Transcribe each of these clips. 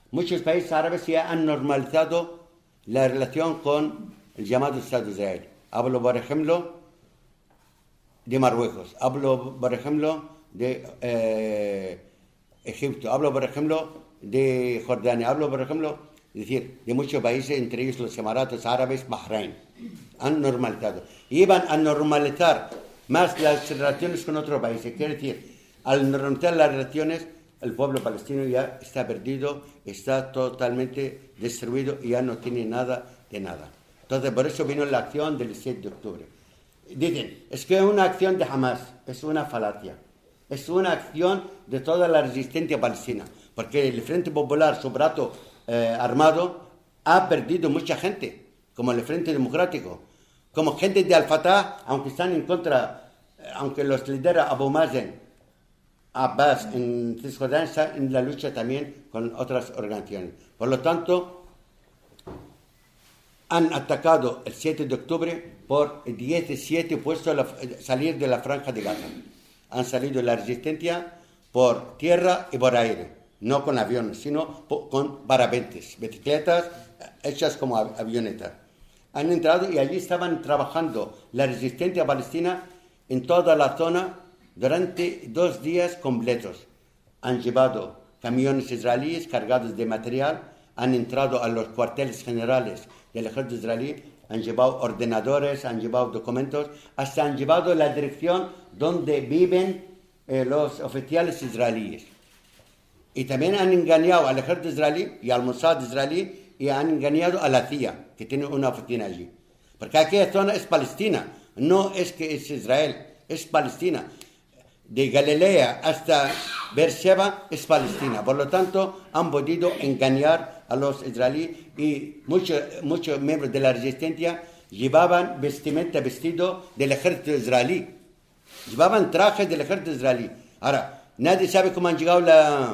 muchos países árabes ya han normalizado la relación con el llamado Estado de Israel. Hablo, por ejemplo, de Marruecos, hablo, por ejemplo, de Egipto, hablo, por ejemplo, de Jordania, hablo, por ejemplo, es decir, de muchos países, entre ellos los Emiratos Árabes, Bahrein. Han normalizado. Y iban a normalizar más las relaciones con otros países. Quiere decir, al normalizar las relaciones, el pueblo palestino ya está perdido, está totalmente destruido y ya no tiene nada de nada. Entonces, por eso vino la acción del 7 de octubre. Dicen, es que es una acción de Hamas, es una falacia. Es una acción de toda la resistencia palestina. Porque el Frente Popular, su brazo armado, ha perdido mucha gente, como el Frente Democrático, como gente de Al-Fatah, aunque están en contra, aunque los lidera Abu Mazen, Abbas en Cisjordania, está en la lucha también con otras organizaciones. Por lo tanto, han atacado el 7 de octubre por 17 puestos a salir de la franja de Gaza. Han salido de la resistencia por tierra y por aire. No con aviones, sino con parapentes, bicicletas hechas como avionetas. Han entrado y allí estaban trabajando la resistencia palestina en toda la zona durante 2 días completos. Han llevado camiones israelíes cargados de material, han entrado a los cuarteles generales del ejército israelí, han llevado ordenadores, han llevado documentos, hasta han llevado la dirección donde viven los oficiales israelíes. Y también han engañado al ejército israelí y al Mossad israelí y han engañado a la CIA, que tiene una oficina allí. Porque aquella zona es Palestina, no es que es Israel, es Palestina. De Galilea hasta Beersheba es Palestina. Por lo tanto, han podido engañar a los israelíes y muchos miembros de la resistencia llevaban vestido del ejército israelí. Llevaban trajes del ejército israelí. Ahora, nadie sabe cómo han llegado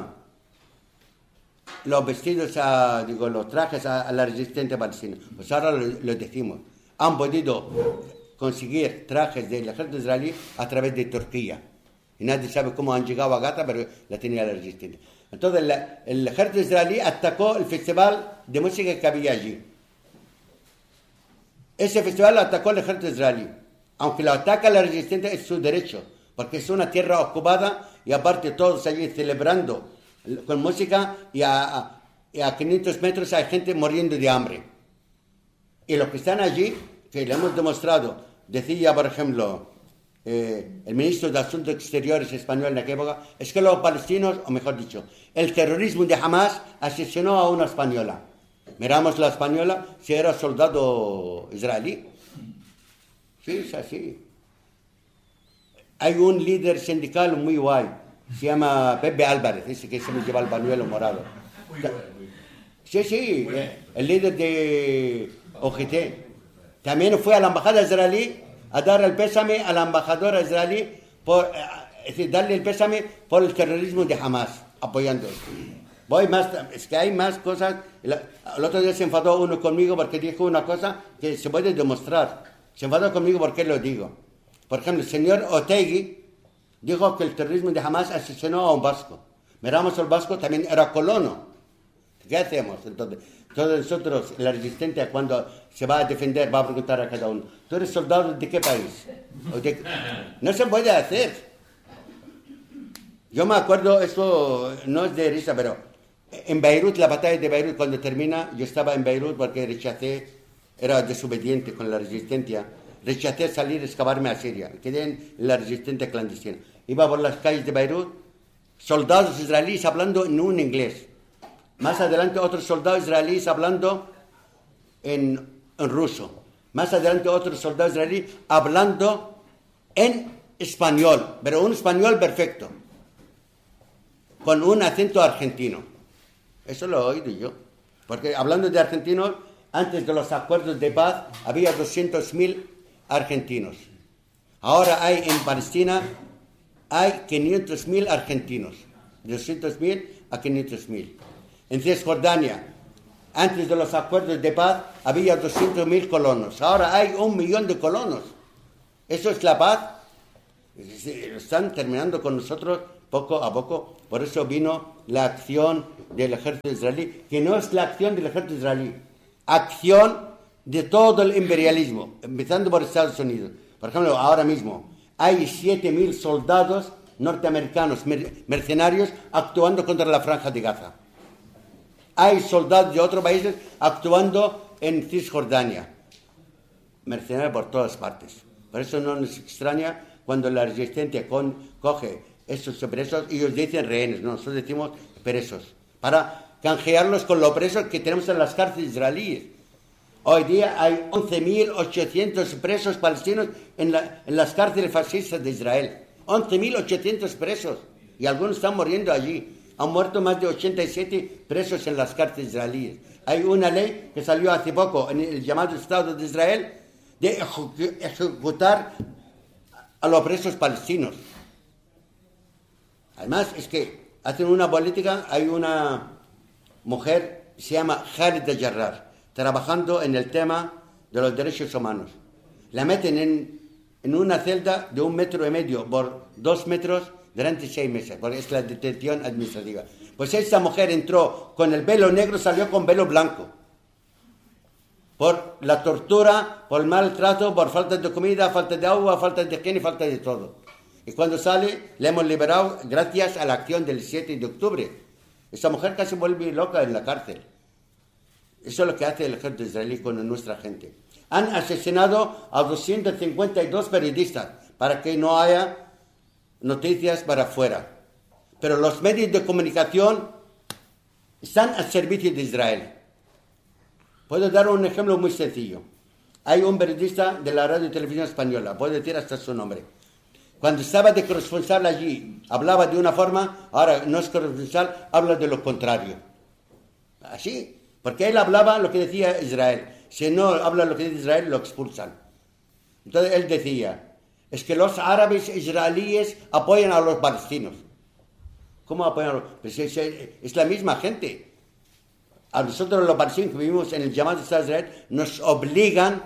los vestidos, los trajes a la resistencia palestina. Pues ahora lo decimos. Han podido conseguir trajes del ejército israelí a través de Turquía. Y nadie sabe cómo han llegado a Gaza, pero la tenía la resistencia. Entonces el ejército israelí atacó el festival de música que había allí. Ese festival lo atacó el ejército israelí. Aunque lo ataca la resistencia, es su derecho, porque es una tierra ocupada y aparte todos allí celebrando con música y a 500 metros hay gente muriendo de hambre. Y los que están allí, que le hemos demostrado, decía por ejemplo el ministro de Asuntos Exteriores español en aquella época, es que los palestinos, o mejor dicho, el terrorismo de Hamas asesinó a una española. Miramos la española si era soldado israelí. Sí, es así. Hay un líder sindical muy guay, se llama Pepe Álvarez, ese que se me lleva el pañuelo morado. Sí, el líder de OGT. También fue a la embajada israelí a dar el pésame a la embajadora israelí, es decir, darle el pésame por el terrorismo de Hamas, apoyando. Es que hay más cosas. El otro día se enfadó uno conmigo porque dijo una cosa que se puede demostrar. Se enfadó conmigo porque lo digo. Por ejemplo, el señor Otegui dijo que el terrorismo de Hamas asesinó a un vasco. Miramos al vasco, también era colono. ¿Qué hacemos? Entonces, todos nosotros, la resistencia, cuando se va a defender, va a preguntar a cada uno, ¿tú eres soldado de qué país? No se puede hacer. Yo me acuerdo, esto no es de risa, pero en Beirut, la batalla de Beirut, cuando termina, yo estaba en Beirut porque era desobediente con la resistencia, rechacé salir a excavarme a Siria, quedé en la resistencia clandestina. Iba por las calles de Beirut, soldados israelíes hablando en un inglés. Más adelante otros soldados israelíes hablando en ruso. Más adelante otros soldados israelíes hablando en español, pero un español perfecto, con un acento argentino. Eso lo he oído yo. Porque hablando de argentinos, antes de los acuerdos de paz había 200.000 argentinos. Ahora hay en Palestina, hay 500.000 argentinos. De 200.000 a 500.000. En Cisjordania, antes de los acuerdos de paz, había 200.000 colonos. Ahora hay 1 millón de colonos. ¿Eso es la paz? Están terminando con nosotros poco a poco. Por eso vino la acción del ejército israelí, que no es la acción del ejército israelí, acción de todo el imperialismo, empezando por Estados Unidos. Por ejemplo, ahora mismo hay 7.000 soldados norteamericanos mercenarios actuando contra la Franja de Gaza. Hay soldados de otros países actuando en Cisjordania. Mercenarios por todas partes. Por eso no nos extraña cuando la resistencia coge esos presos y ellos dicen rehenes, no, nosotros decimos presos, para canjearlos con los presos que tenemos en las cárceles israelíes. Hoy día hay 11.800 presos palestinos en las cárceles fascistas de Israel. 11.800 presos. Y algunos están muriendo allí. Han muerto más de 87 presos en las cárceles israelíes. Hay una ley que salió hace poco en el llamado Estado de Israel de ejecutar a los presos palestinos. Además, es que hacen una política, hay una mujer, se llama Khalida Jarrar, trabajando en el tema de los derechos humanos. La meten en una celda de 1,5 metros por 2 metros durante 6 meses, porque es la detención administrativa. Pues esta mujer entró con el velo negro, salió con velo blanco. Por la tortura, por el maltrato, por falta de comida, falta de agua, falta de higiene, falta de todo. Y cuando sale, la hemos liberado gracias a la acción del 7 de octubre. Esta mujer casi vuelve loca en la cárcel. Eso es lo que hace el ejército israelí con nuestra gente. Han asesinado a 252 periodistas para que no haya noticias para afuera. Pero los medios de comunicación están al servicio de Israel. Puedo dar un ejemplo muy sencillo. Hay un periodista de la radio y televisión española, puedo decir hasta su nombre. Cuando estaba de corresponsal allí, hablaba de una forma, ahora no es corresponsal, habla de lo contrario. Así, porque él hablaba lo que decía Israel. Si no habla lo que dice Israel, lo expulsan. Entonces él decía, es que los árabes israelíes apoyan a los palestinos. ¿Cómo apoyan a los? Pues es la misma gente. A nosotros los palestinos que vivimos en el llamado Estado de Israel nos obligan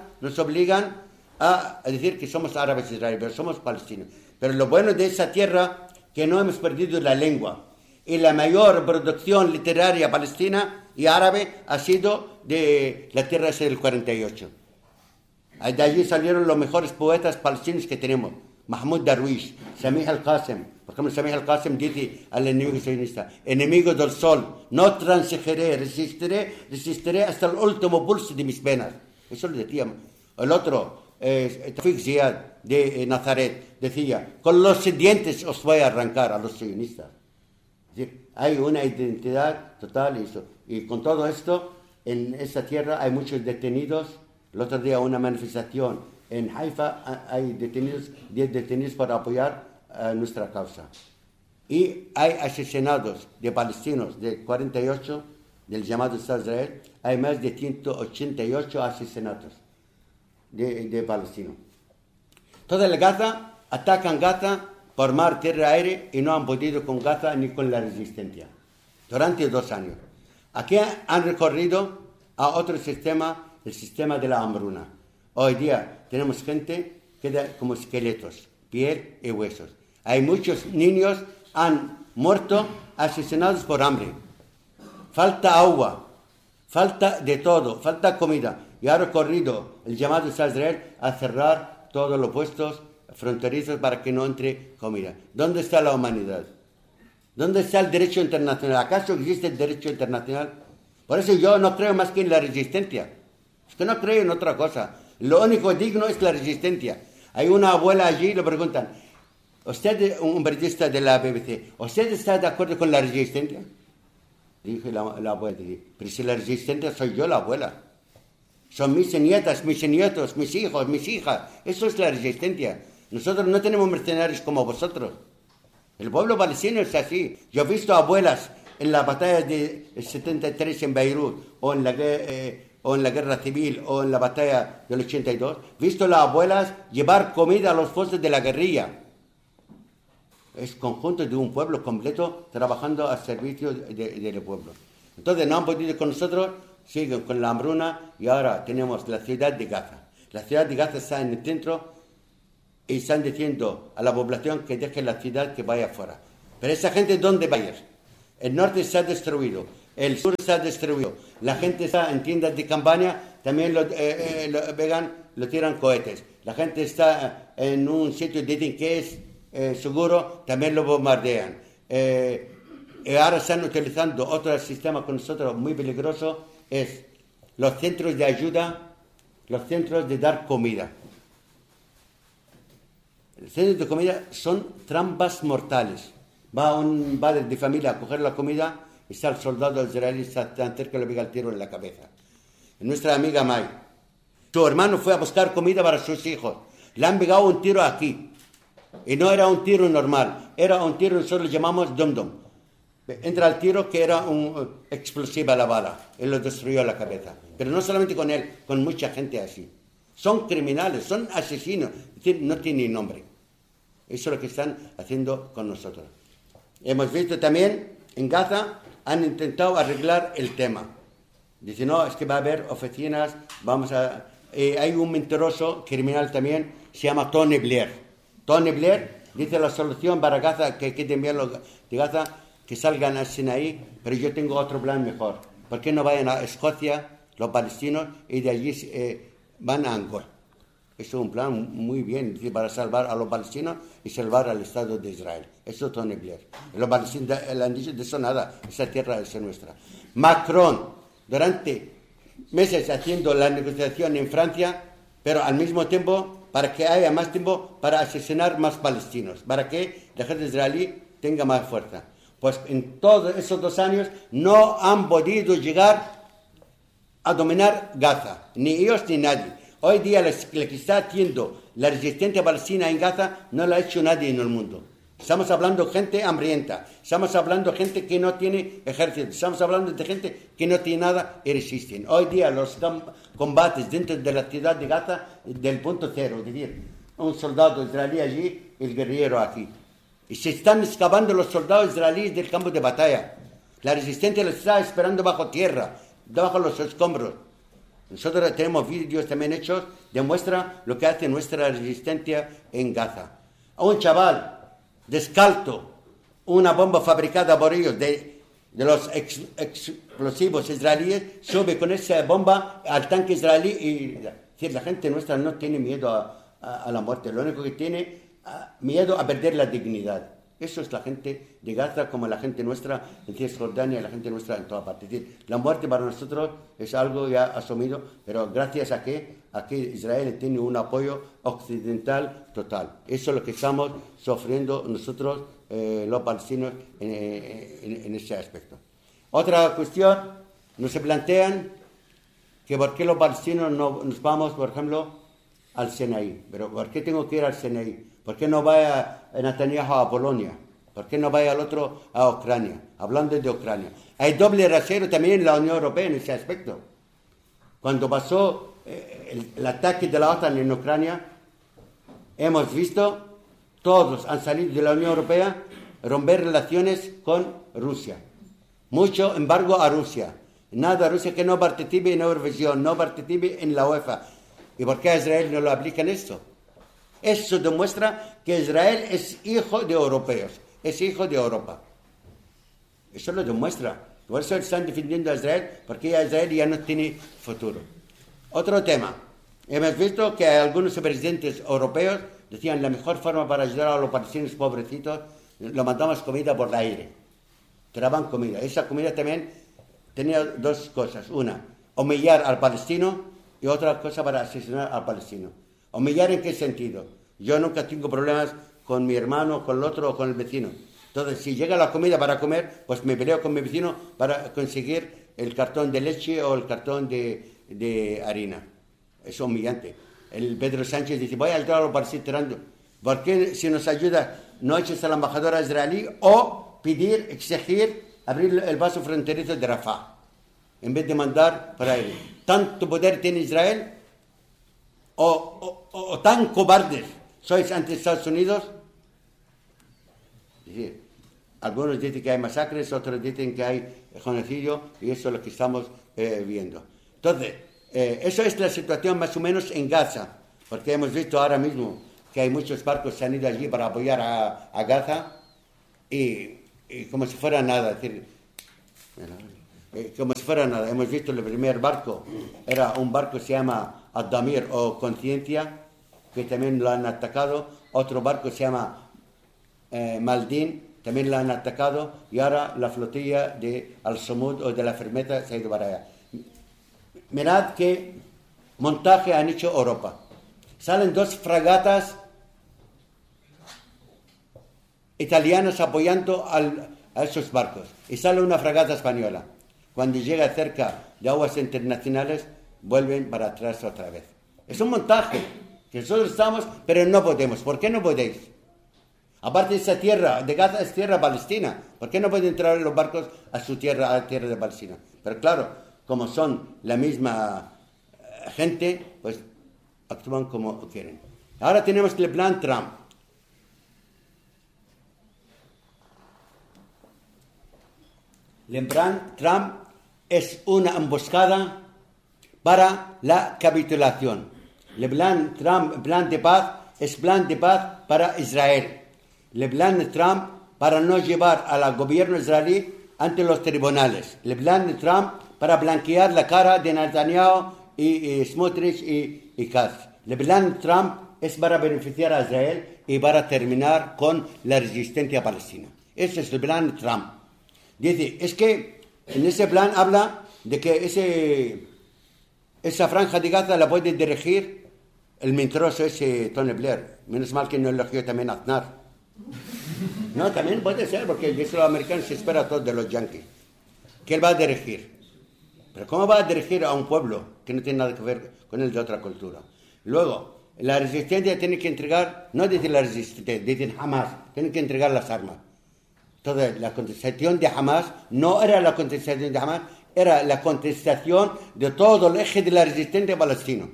a decir que somos árabes israelíes, pero somos palestinos. Pero lo bueno de esa tierra que no hemos perdido la lengua. Y la mayor producción literaria palestina y árabe ha sido de la tierra del 48. De allí salieron los mejores poetas palestinos que tenemos. Mahmoud Darwish, Samih al-Qasem. Por ejemplo, Samih al-Qasem dice al enemigo sionista, enemigo del sol, no transigiré, resistiré hasta el último pulso de mis venas. Eso lo decía. El otro, Tawfiq Ziad de Nazaret, decía, con los dientes os voy a arrancar a los sionistas. Es decir, hay una identidad total y con todo esto, en esa tierra hay muchos detenidos. El otro día una manifestación en Haifa, hay 10 detenidos para apoyar nuestra causa. Y hay asesinados de palestinos del 48, del llamado Estado de Israel, hay más de 188 asesinatos de palestinos. Toda la Gaza, atacan Gaza por mar, tierra, aire y no han podido con Gaza ni con la resistencia. Durante 2 años. Aquí han recorrido a otro sistema, el sistema de la hambruna. Hoy día tenemos gente que queda como esqueletos, piel y huesos. Hay muchos niños han muerto asesinados por hambre. Falta agua, falta de todo, falta comida. Y ha recorrido el llamado Estado de Israel a cerrar todos los puestos fronterizos para que no entre comida. ¿Dónde está la humanidad? ¿Dónde está el derecho internacional? ¿Acaso existe el derecho internacional? Por eso yo no creo más que en la resistencia. Es que no creo en otra cosa. Lo único digno es la resistencia. Hay una abuela allí, le preguntan, usted, un periodista de la BBC, ¿usted está de acuerdo con la resistencia? Dije la abuela, pero si la resistencia soy yo, la abuela. Son mis nietas, mis nietos, mis hijos, mis hijas. Eso es la resistencia. Nosotros no tenemos mercenarios como vosotros. El pueblo palestino es así. Yo he visto abuelas en la batalla de 73 en Beirut, o en la guerra civil, o en la batalla del 82. He visto a las abuelas llevar comida a los fossos de la guerrilla. Es conjunto de un pueblo completo trabajando al servicio del pueblo. Entonces no han podido con nosotros, siguen con la hambruna y ahora tenemos la ciudad de Gaza. La ciudad de Gaza está en el centro y están diciendo a la población que deje la ciudad, que vaya afuera. Pero esa gente, ¿dónde va a ir? El norte está destruido, el sur está destruido, la gente está en tiendas de campaña, también lo tiran cohetes. La gente está en un sitio, dicen que es seguro, también lo bombardean. Y ahora están utilizando otro sistema con nosotros muy peligroso, es los centros de ayuda, los centros de dar comida. Los centros de comida son trampas mortales. Va un padre de familia a coger la comida y está el soldado israelí tan cerca que le pega el tiro en la cabeza. Nuestra amiga May, su hermano fue a buscar comida para sus hijos. Le han pegado un tiro aquí. Y no era un tiro normal, era un tiro, nosotros lo llamamos dum-dum. Entra el tiro que era un explosiva la bala. Él lo destruyó la cabeza. Pero no solamente con él, con mucha gente así. Son criminales, son asesinos. Es decir, no tienen nombre. Eso es lo que están haciendo con nosotros. Hemos visto también en Gaza, han intentado arreglar el tema. Dicen, no, es que va a haber oficinas, hay un mentiroso criminal también, se llama Tony Blair. Tony Blair dice la solución para Gaza, que hay que enviarlos de Gaza, que salgan a Sinaí, pero yo tengo otro plan mejor. ¿Por qué no vayan a Escocia, los palestinos, y de allí van a Angora? Eso es un plan muy bien para salvar a los palestinos y salvar al Estado de Israel. Eso es Tony Blair. Los palestinos le han dicho de eso nada, esa tierra es nuestra. Macron, durante meses haciendo la negociación en Francia, pero al mismo tiempo para que haya más tiempo para asesinar más palestinos, para que el ejército israelí tenga más fuerza. Pues en todos esos 2 años no han podido llegar a dominar Gaza, ni ellos ni nadie. Hoy día lo que está haciendo la resistencia palestina en Gaza no lo ha hecho nadie en el mundo. Estamos hablando de gente hambrienta, estamos hablando de gente que no tiene ejército, estamos hablando de gente que no tiene nada y resisten. Hoy día los combates dentro de la ciudad de Gaza del punto cero, es decir, un soldado israelí allí, el guerrillero aquí. Y se están escapando los soldados israelíes del campo de batalla. La resistencia los está esperando bajo tierra, debajo de los escombros. Nosotros tenemos vídeos también hechos, demuestra lo que hace nuestra resistencia en Gaza. A un chaval descalzo, una bomba fabricada por ellos de los explosivos israelíes, sube con esa bomba al tanque israelí y la gente nuestra no tiene miedo a la muerte, lo único que tiene miedo a perder la dignidad. Eso es la gente de Gaza, como la gente nuestra en Cisjordania y la gente nuestra en toda parte. Es decir, la muerte para nosotros es algo ya asumido, pero gracias a que Israel tiene un apoyo occidental total. Eso es lo que estamos sufriendo nosotros, los palestinos, en ese aspecto. Otra cuestión, nos se plantean que por qué los palestinos no nos vamos, por ejemplo, al Sinaí. Pero ¿por qué tengo que ir al Sinaí? ¿Por qué no vaya Netanyahu a Polonia? ¿Por qué no vaya el otro a Ucrania? Hablando de Ucrania. Hay doble rasero también en la Unión Europea en ese aspecto. Cuando pasó el ataque de la OTAN en Ucrania, hemos visto, todos han salido de la Unión Europea, romper relaciones con Rusia. Mucho embargo a Rusia. Nada a Rusia que no participe en Eurovisión, no participe en la UEFA. ¿Y por qué a Israel no lo aplican esto? Eso demuestra que Israel es hijo de europeos, es hijo de Europa. Eso lo demuestra. Por eso están defendiendo a Israel, porque ya Israel ya no tiene futuro. Otro tema. Hemos visto que algunos presidentes europeos decían la mejor forma para ayudar a los palestinos pobrecitos, lo mandamos comida por el aire. Traban comida. Esa comida también tenía 2 cosas. Una, humillar al palestino y otra cosa para asesinar al palestino. ¿Humillar en qué sentido? Yo nunca tengo problemas con mi hermano, con el otro o con el vecino. Entonces, si llega la comida para comer, pues me peleo con mi vecino para conseguir el cartón de leche o el cartón de harina. Es humillante. El Pedro Sánchez dice, voy a ayudar a los palestinos. ¿Por qué si nos ayuda no eches a la embajadora israelí o exigir abrir el paso fronterizo de Rafah? En vez de mandar para él. ¿Tanto poder tiene Israel? ¿O tan cobardes sois ante Estados Unidos? Es decir, algunos dicen que hay masacres, otros dicen que hay genocidio, y eso es lo que estamos viendo. Entonces, eso es la situación más o menos en Gaza, porque hemos visto ahora mismo que hay muchos barcos que se han ido allí para apoyar a Gaza, y como si fuera nada, es decir, como si fuera nada. Hemos visto el primer barco, era un barco que se llama Ad-Damir o Conciencia, que también lo han atacado. Otro barco se llama Maldin, también lo han atacado. Y ahora la flotilla de Al-Samud o de la Fermeta se ha ido para allá. Mirad qué montaje han hecho Europa. Salen dos fragatas italianas apoyando a esos barcos. Y sale una fragata española. Cuando llega cerca de aguas internacionales, vuelven para atrás otra vez. Es un montaje que nosotros estamos, pero no podemos. ¿Por qué no podéis? Aparte, esa tierra de Gaza es tierra palestina. ¿Por qué no pueden entrar los barcos a su tierra, a la tierra de Palestina? Pero claro, como son la misma gente, pues actúan como quieren. Ahora tenemos el plan Trump. El plan Trump es una emboscada para la capitulación. El plan Trump, plan de paz, es plan de paz para Israel. El plan de Trump para no llevar al gobierno israelí ante los tribunales. El plan de Trump para blanquear la cara de Netanyahu y Smotrich y Katz. El plan de Trump es para beneficiar a Israel y para terminar con la resistencia palestina. Ese es el plan de Trump. Dice, es que en ese plan habla de que esa franja de Gaza la puede dirigir el mentiroso ese Tony Blair. Menos mal que no elogió también a Aznar. No, también puede ser, porque el los americanos se espera todo de los yanquis. Que él va a dirigir. Pero ¿cómo va a dirigir a un pueblo que no tiene nada que ver con el de otra cultura? Luego, la resistencia tiene que entregar, no dice la resistencia, dice Hamas, tiene que entregar las armas. Toda la contestación de Hamas no era la contestación de Hamas, era la contestación de todo el eje de la resistencia palestina.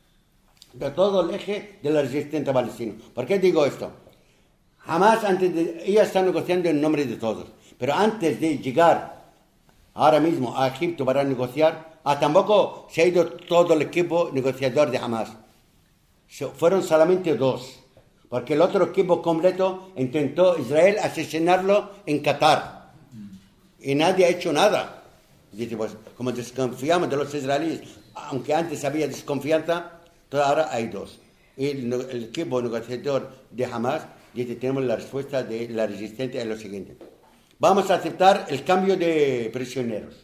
De todo el eje de la resistencia palestina. ¿Por qué digo esto? Hamas, ella está negociando en nombre de todos. Pero antes de llegar ahora mismo a Egipto para negociar, tampoco se ha ido todo el equipo negociador de Hamas. Fueron solamente dos. Porque el otro equipo completo intentó Israel asesinarlo en Qatar. Y nadie ha hecho nada. Dice, pues, como desconfiamos de los israelíes, aunque antes había desconfianza, ahora hay dos. Y el equipo negociador de Hamas dice, tenemos la respuesta de la resistencia en lo siguiente. Vamos a aceptar el cambio de prisioneros.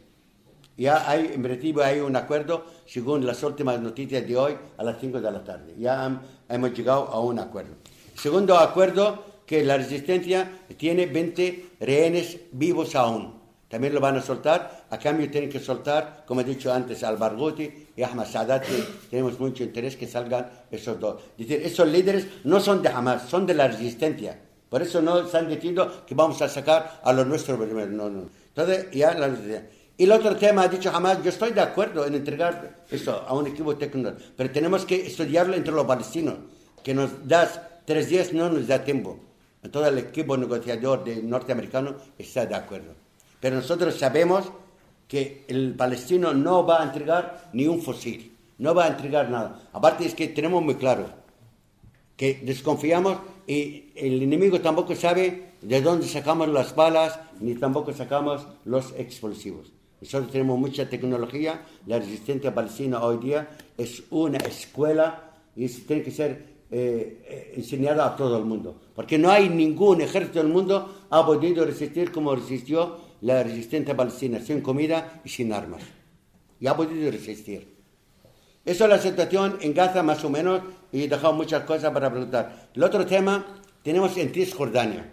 Ya hay, en principio, hay un acuerdo, según las últimas noticias de hoy, a las 5 de la tarde. Ya hemos llegado a un acuerdo. Segundo acuerdo, que la resistencia tiene 20 rehenes vivos aún. También lo van a soltar. A cambio tienen que soltar, como he dicho antes, al Barghouti y Ahmad Sadat, que tenemos mucho interés que salgan esos dos. Es decir, esos líderes no son de Hamas, son de la resistencia. Por eso no están diciendo que vamos a sacar a los nuestros primero. No. Entonces, ya la resistencia. Y el otro tema, ha dicho Hamas, yo estoy de acuerdo en entregar eso a un equipo técnico, pero tenemos que estudiarlo entre los palestinos, que nos das 3 días, no nos da tiempo. Todo el equipo negociador norteamericano está de acuerdo. Pero nosotros sabemos que el palestino no va a entregar ni un fusil, no va a entregar nada. Aparte es que tenemos muy claro que desconfiamos y el enemigo tampoco sabe de dónde sacamos las balas, ni tampoco sacamos los explosivos. Nosotros tenemos mucha tecnología. La resistencia palestina hoy día es una escuela y tiene que ser enseñada a todo el mundo. Porque no hay ningún ejército del mundo ha podido resistir como resistió la resistencia palestina, sin comida y sin armas. Y ha podido resistir. Esa es la situación en Gaza más o menos, y he dejado muchas cosas para preguntar. El otro tema tenemos en Cisjordania.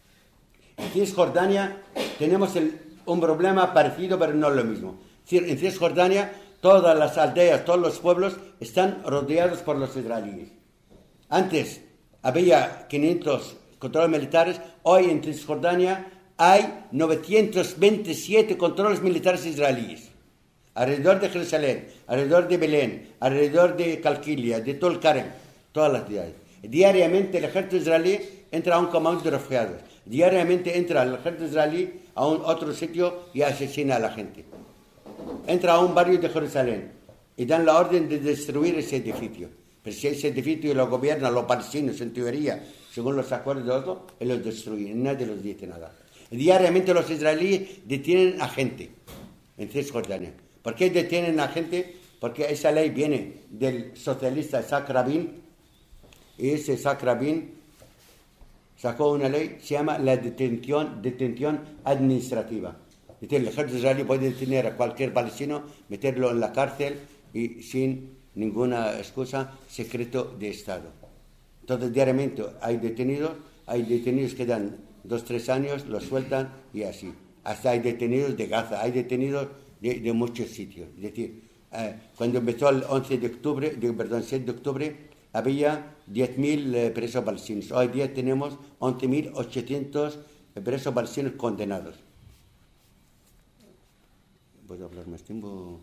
En Cisjordania tenemos un problema parecido, pero no lo mismo. Es decir, en Cisjordania todas las aldeas, todos los pueblos están rodeados por los israelíes. Antes había 500 controles militares, hoy en Cisjordania hay 927 controles militares israelíes. Alrededor de Jerusalén, alrededor de Belén, alrededor de Calquilia, de Tolkarem, todas las ciudades. Diariamente el ejército israelí entra a un campamento de refugiados. Diariamente entra el ejército israelí a otro sitio y asesina a la gente. Entra a un barrio de Jerusalén y dan la orden de destruir ese edificio. Pero si ese edificio lo gobiernan los palestinos, en teoría, según los acuerdos de Oslo, y los destruyen, nadie los dice nada. Diariamente los israelíes detienen a gente en Cisjordania. ¿Por qué detienen a gente? Porque esa ley viene del socialista Isaac Rabin, y ese Isaac Rabin sacó una ley, se llama la detención administrativa. Es decir, el ejército israelí puede detener a cualquier palestino, meterlo en la cárcel y sin ninguna excusa, secreto de Estado. Entonces, diariamente hay detenidos que dan 2-3 años, los sueltan y así. Hasta hay detenidos de Gaza, hay detenidos de muchos sitios. Es decir, cuando empezó el 7 de octubre, había 10.000 presos palestinos. Hoy día tenemos 11.800 presos palestinos condenados. ¿Puedo hablar más tiempo?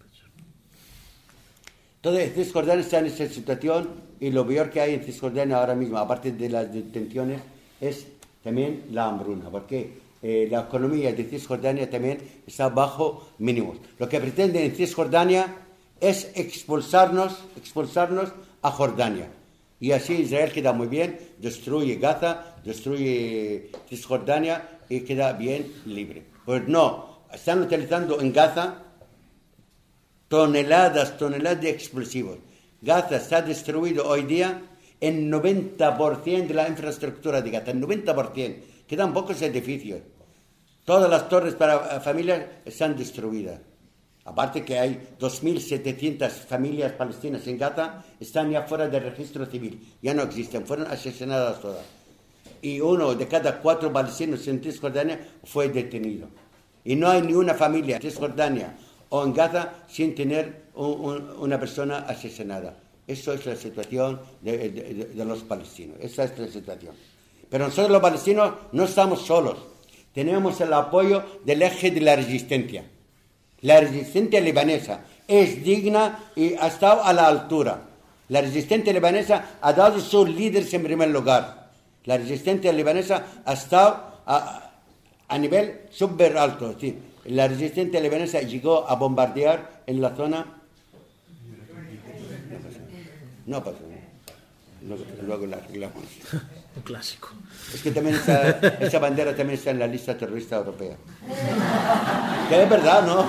Entonces, Cisjordania está en esa situación y lo peor que hay en Cisjordania ahora mismo, aparte de las detenciones, es también la hambruna, porque la economía de Cisjordania también está bajo mínimos. Lo que pretenden en Cisjordania es expulsarnos a Jordania. Y así Israel queda muy bien, destruye Gaza, destruye Cisjordania y queda bien libre. Pues no, están utilizando en Gaza toneladas de explosivos. Gaza está destruido hoy día en 90% de la infraestructura de Gaza, en 90%. Quedan pocos edificios. Todas las torres para familias están destruidas. Aparte que hay 2.700 familias palestinas en Gaza, están ya fuera del registro civil, ya no existen, fueron asesinadas todas. Y 1 de cada 4 palestinos en Cisjordania fue detenido. Y no hay ni una familia en Cisjordania o en Gaza sin tener una persona asesinada. Eso es la situación de los palestinos, esa es la situación. Pero nosotros los palestinos no estamos solos, tenemos el apoyo del eje de la resistencia. La resistencia libanesa es digna y ha estado a la altura. La resistencia libanesa ha dado sus líderes en primer lugar. La resistencia libanesa ha estado a nivel súper alto. Sí. La resistencia libanesa llegó a bombardear en la zona. No pasó. Luego la arreglamos. Un clásico. Es que también esa bandera también está en la lista terrorista europea. Que es verdad, ¿no?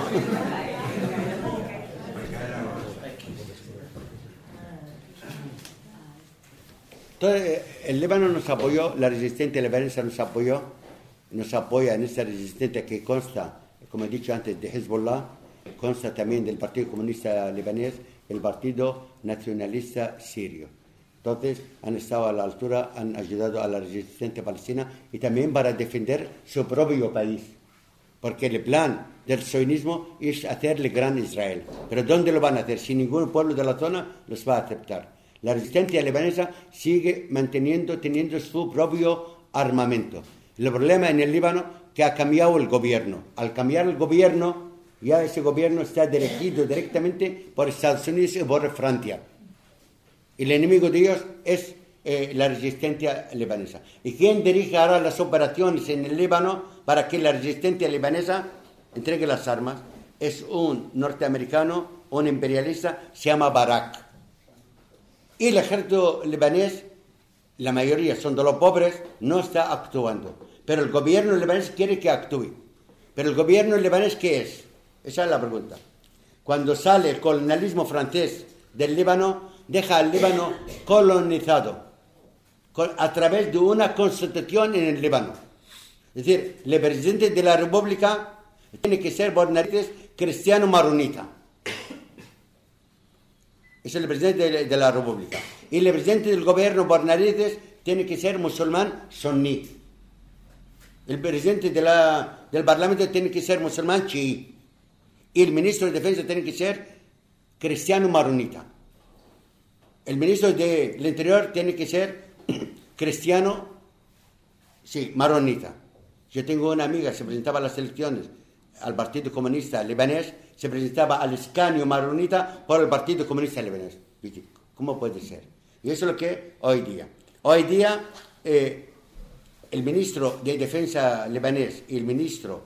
Entonces, el Líbano nos apoyó, la resistencia libanesa nos apoya en esta resistencia que consta, como he dicho antes, de Hezbollah, consta también del Partido Comunista Libanés, el Partido Nacionalista Sirio. Entonces, han estado a la altura, han ayudado a la resistencia palestina y también para defender su propio país. Porque el plan del sionismo es hacerle gran Israel. Pero ¿dónde lo van a hacer? Si ningún pueblo de la zona los va a aceptar. La resistencia libanesa sigue teniendo su propio armamento. El problema en el Líbano que ha cambiado el gobierno. Al cambiar el gobierno, ya ese gobierno está dirigido directamente por Estados Unidos y por Francia. Y el enemigo de ellos es la resistencia libanesa. ¿Y quién dirige ahora las operaciones en el Líbano para que la resistencia libanesa entregue las armas? Es un norteamericano, un imperialista, se llama Barak. Y el ejército libanés, la mayoría son de los pobres, no está actuando. Pero el gobierno libanés quiere que actúe. Pero el gobierno libanés, ¿qué es? Esa es la pregunta. Cuando sale el colonialismo francés del Líbano, deja al Líbano colonizado a través de una constitución en el Líbano. Es decir, el presidente de la República tiene que ser por narices cristiano maronita. Es el presidente de la República. Y el presidente del gobierno por narices tiene que ser musulmán suní. El presidente del Parlamento tiene que ser musulmán chií. Y el ministro de Defensa tiene que ser cristiano maronita. El ministro del Interior tiene que ser cristiano, sí, maronita. Yo tengo una amiga que se presentaba a las elecciones al Partido Comunista Libanés, se presentaba al escaño maronita por el Partido Comunista Libanés. ¿Cómo puede ser? Y eso es lo que hoy día. Hoy día el ministro de Defensa libanés y el ministro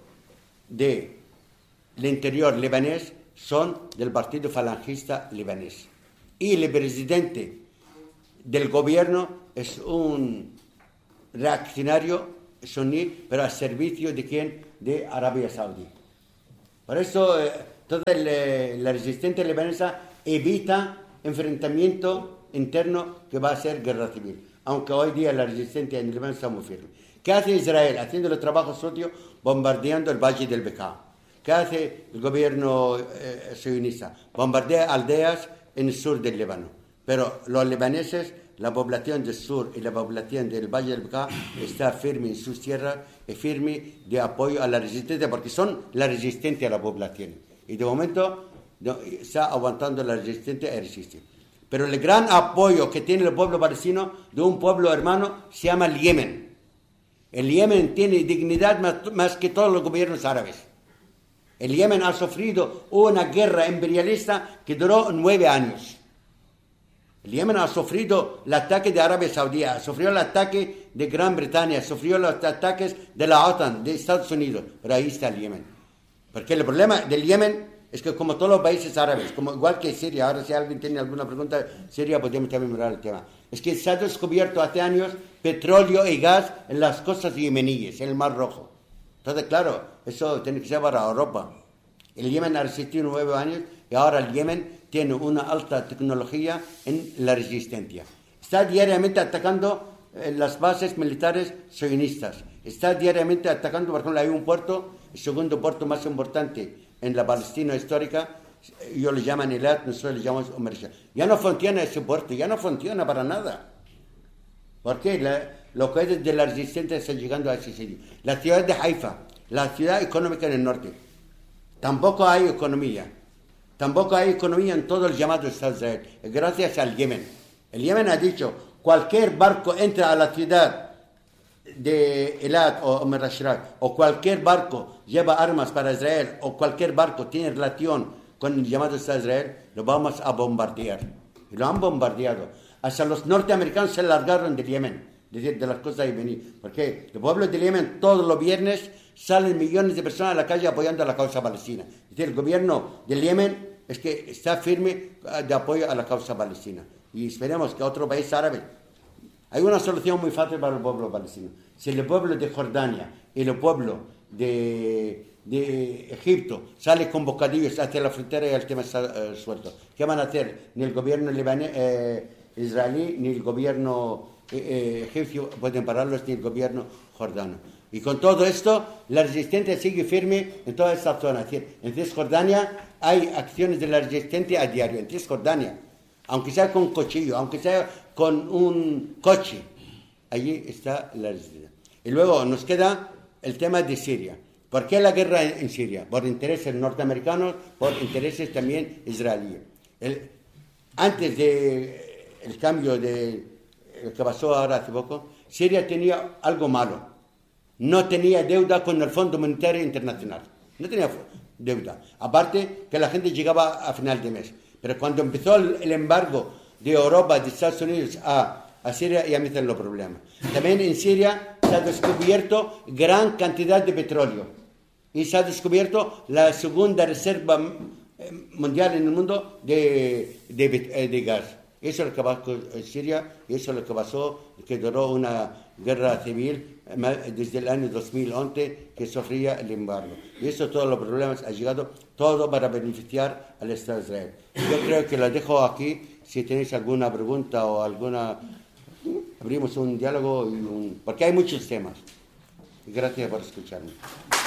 del Interior libanés son del Partido Falangista Libanés. y el presidente del gobierno es un reaccionario suní, pero al servicio de quién? De Arabia Saudí. Por eso toda la resistencia libanesa evita enfrentamiento interno que va a ser guerra civil, aunque hoy día la resistencia en Líbano está muy firme. ¿Qué hace Israel? Haciendo el trabajo sucio, bombardeando el Valle del Bekaa. ¿Qué hace el gobierno sionista? Bombardea aldeas en el sur del Líbano. Pero los libaneses, la población del sur y la población del Valle del Bekaa está firme en sus tierras y firme de apoyo a la resistencia, porque son la resistencia a la población. Y de momento está aguantando la resistencia y resiste. Pero el gran apoyo que tiene el pueblo palestino de un pueblo hermano se llama el Yemen. El Yemen tiene dignidad más que todos los gobiernos árabes. El Yemen ha sufrido una guerra imperialista que duró 9 años. El Yemen ha sufrido el ataque de Arabia Saudí, sufrió el ataque de Gran Bretaña, sufrió los ataques de la OTAN, de Estados Unidos. Pero ahí está el Yemen. Porque el problema del Yemen es que como todos los países árabes, como igual que Siria, ahora si alguien tiene alguna pregunta, Siria podemos también mirar el tema. Es que se ha descubierto hace años petróleo y gas en las costas yemeníes, en el Mar Rojo. Entonces, claro, eso tiene que ser para Europa. El Yemen ha resistido 9 años y ahora el Yemen tiene una alta tecnología en la resistencia. Está diariamente atacando las bases militares sionistas. Está diariamente atacando, por ejemplo, hay un puerto, el segundo puerto más importante en la Palestina histórica, ellos le llaman Eilat, nosotros le llamamos Umm el-Sham. Ya no funciona ese puerto, ya no funciona para nada. ¿Por qué? Los cohetes de la resistencia están llegando a ese sitio. La ciudad de Haifa, la ciudad económica en el norte, tampoco hay economía. Tampoco hay economía en todo el llamado Estado de Israel, gracias al Yemen. El Yemen ha dicho, cualquier barco entra a la ciudad de Eilat o Umm el-Sham, o cualquier barco lleva armas para Israel, o cualquier barco tiene relación con el llamado Estado de Israel, lo vamos a bombardear. Y lo han bombardeado. Hasta los norteamericanos se largaron del Yemen, es decir, de las cosas yemeníes. Porque el pueblo del Yemen todos los viernes salen millones de personas a la calle apoyando a la causa palestina. Es decir, el gobierno del Yemen es que está firme de apoyo a la causa palestina. Y esperemos que otro país árabe. Hay una solución muy fácil para el pueblo palestino. Si el pueblo de Jordania y el pueblo de Egipto sale con bocadillos hacia la frontera y el tema está suelto, ¿qué van a hacer? Ni el gobierno israelí ni el gobierno egipcio pueden pararlos, ni el gobierno jordano. Y con todo esto, la resistencia sigue firme en toda esta zona. Es decir, en Cisjordania hay acciones de la resistencia a diario. En Cisjordania, aunque sea con cuchillo, aunque sea con un coche, allí está la resistencia. Y luego nos queda el tema de Siria. ¿Por qué la guerra en Siria? Por intereses norteamericanos, por intereses también israelíes. Antes del cambio que pasó ahora hace poco, Siria tenía algo malo. No tenía deuda con el Fondo Monetario Internacional. No tenía deuda. Aparte que la gente llegaba a final de mes. Pero cuando empezó el embargo de Europa, de Estados Unidos a Siria, ya empiezan los problemas. También en Siria se ha descubierto gran cantidad de petróleo. Y se ha descubierto la segunda reserva mundial en el mundo de gas. Eso es lo que pasó en Siria, y eso es lo que pasó, que duró una guerra civil desde el año 2011 que sufría el embargo. Y eso, todos los problemas, ha llegado todo para beneficiar al Estado de Israel. Yo creo que lo dejo aquí. Si tenéis alguna pregunta o alguna... Abrimos un diálogo, porque hay muchos temas. Gracias por escucharme.